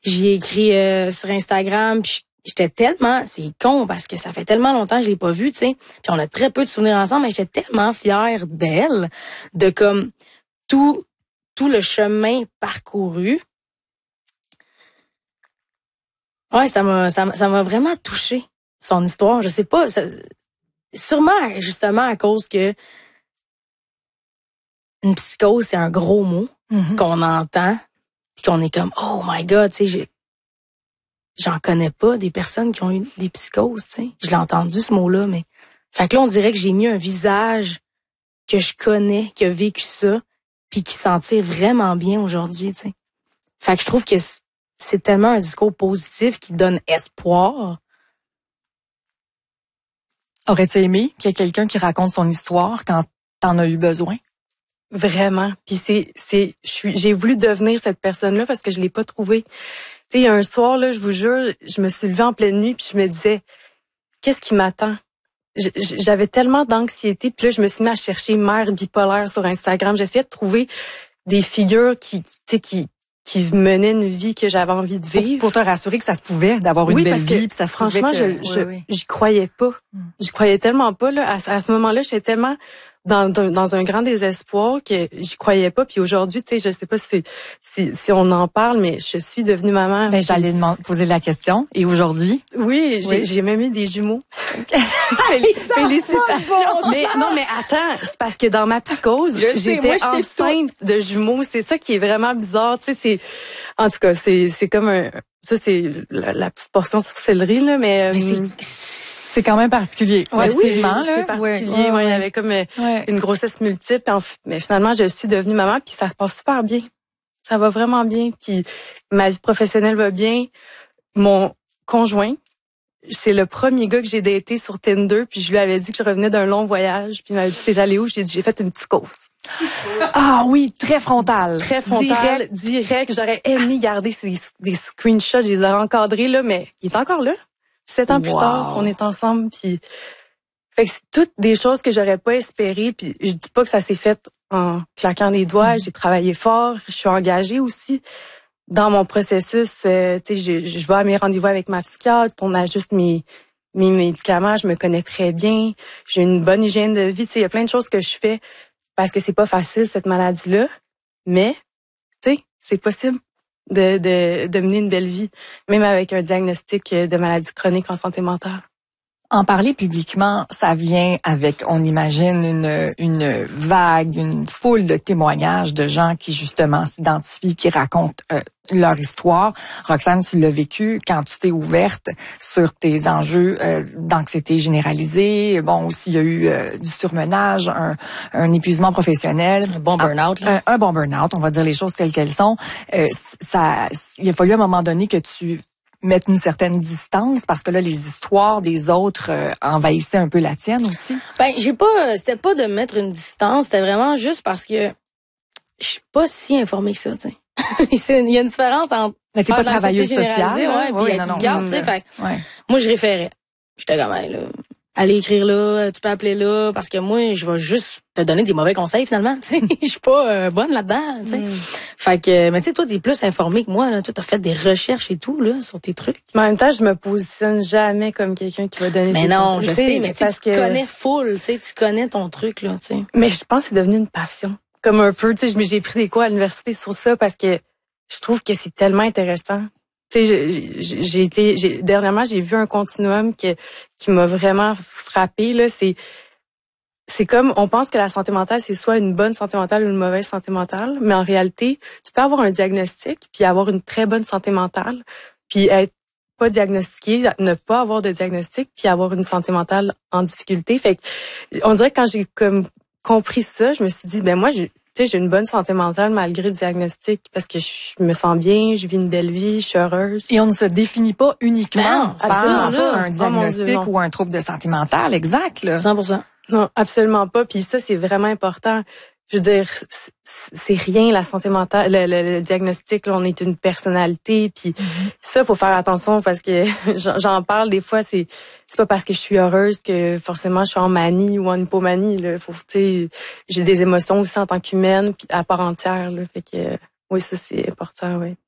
J'y ai écrit sur Instagram, puis j'étais tellement, c'est con parce que ça fait tellement longtemps que je l'ai pas vue, tu sais. Puis on a très peu de souvenirs ensemble, mais j'étais tellement fière d'elle, de comme tout le chemin parcouru. Ouais, ça m'a vraiment touchée, son histoire. Je sais pas, sûrement justement à cause que une psychose, c'est un gros mot qu'on entend, puis qu'on est comme oh my God, tu sais, j'en connais pas des personnes qui ont eu des psychoses, tu sais. Je l'ai entendu ce mot-là, mais fait que là on dirait que j'ai mis un visage que je connais, qui a vécu ça, puis qui s'en tire vraiment bien aujourd'hui, tu sais. Fait que je trouve que c'est tellement un discours positif qui donne espoir. Aurais-tu aimé qu'il y ait quelqu'un qui raconte son histoire quand t'en as eu besoin? Vraiment. Puis j'ai voulu devenir cette personne-là parce que je l'ai pas trouvée. Tu sais, un soir, là, je vous jure, je me suis levée en pleine nuit puis je me disais, qu'est-ce qui m'attend? J'avais tellement d'anxiété, puis là, je me suis mis à chercher mère bipolaire sur Instagram. J'essayais de trouver des figures qui menaient une vie que j'avais envie de vivre. Pour te rassurer que ça se pouvait, d'avoir une belle vie, puis ça se pouvait franchement, j'y croyais pas. J'y croyais tellement pas, là. À ce moment-là, j'étais tellement dans un grand désespoir que j'y croyais pas. Puis aujourd'hui, tu sais, je sais pas si on en parle, mais je suis devenue maman. Ben, j'allais poser la question. Et aujourd'hui? Oui, j'ai même eu des jumeaux. Félicitations. Mais attends, c'est parce que dans ma psychose, j'étais enceinte de jumeaux. C'est ça qui est vraiment bizarre. Tu sais, en tout cas, c'est comme ça, c'est la petite portion sur céleri, là, mais c'est quand même particulier. Ouais, effectivement, oui, c'est particulier. Ouais, il y avait comme une grossesse multiple. Mais finalement, je suis devenue maman, puis ça se passe super bien. Ça va vraiment bien. Puis ma vie professionnelle va bien. Mon conjoint, c'est le premier gars que j'ai daté sur Tinder, puis je lui avais dit que je revenais d'un long voyage, puis il m'a dit t'es allé où? J'ai dit j'ai fait une psychose. Ah oui, très frontal. Très frontal, direct. J'aurais aimé garder des screenshots, je les aurais encadrés là, mais il est encore là. 7 ans plus tard, on est ensemble, puis fait que c'est toutes des choses que j'aurais pas espérées, puis je dis pas que ça s'est fait en claquant les doigts, j'ai travaillé fort, je suis engagée aussi dans mon processus, tu sais, je vais à mes rendez-vous avec ma psychiatre, on ajuste mes médicaments, je me connais très bien, j'ai une bonne hygiène de vie, tu sais, il y a plein de choses que je fais parce que c'est pas facile cette maladie-là, mais tu sais, c'est possible de mener une belle vie, même avec un diagnostic de maladie chronique en santé mentale. En parler publiquement, ça vient avec, on imagine, une vague, une foule de témoignages de gens qui, justement, s'identifient, qui racontent leur histoire. Roxane, tu l'as vécu quand tu t'es ouverte sur tes enjeux d'anxiété généralisée. Bon, aussi, il y a eu du surmenage, un épuisement professionnel. Un bon burn-out. Un bon burn-out, on va dire les choses telles qu'elles sont. Il a fallu à un moment donné que tu mettre une certaine distance parce que là les histoires des autres envahissaient un peu la tienne aussi. Ben c'était pas de mettre une distance, c'était vraiment juste parce que je suis pas si informée que ça, tu sais. Il y a une différence entre mais t'es pas travailleuse sociale, puis être psychiatre, tu sais, fait. Moi je référais. J'étais comme là, allez écrire là, tu peux appeler là parce que moi je vais juste te donner des mauvais conseils finalement, tu sais. Je suis pas bonne là-dedans, tu sais. Fait que mais tu sais toi t'es plus informée que moi là, toi t'as fait des recherches et tout là sur tes trucs. Mais en même temps, je me positionne jamais comme quelqu'un qui va donner mais des non, conseils. je sais, mais tu connais full, tu sais, tu connais ton truc là, tu sais. Mais je pense que c'est devenu une passion. Comme un peu, tu sais, j'ai pris des cours à l'université sur ça parce que je trouve que c'est tellement intéressant. Tu sais, dernièrement, j'ai vu un continuum qui m'a vraiment frappée, là. C'est comme, on pense que la santé mentale, c'est soit une bonne santé mentale ou une mauvaise santé mentale. Mais en réalité, tu peux avoir un diagnostic puis avoir une très bonne santé mentale puis être pas diagnostiqué, ne pas avoir de diagnostic puis avoir une santé mentale en difficulté. Fait que, on dirait que quand j'ai comme compris ça, je me suis dit, ben moi, j'ai une bonne santé mentale malgré le diagnostic parce que je me sens bien, je vis une belle vie, je suis heureuse. Et on ne se définit pas uniquement par un diagnostic Dieu, ou un trouble de santé mentale, exact, là. 100%. Non, absolument pas. Puis ça, c'est vraiment important. Je veux dire, c'est rien la santé mentale, le diagnostic. Là, on est une personnalité. Puis ça, faut faire attention parce que j'en parle des fois. C'est pas parce que je suis heureuse que forcément je suis en manie ou en hypomanie. Là, faut, tu sais, j'ai des émotions aussi en tant qu'humaine, puis à part entière. Là, fait que oui, ça c'est important. Oui.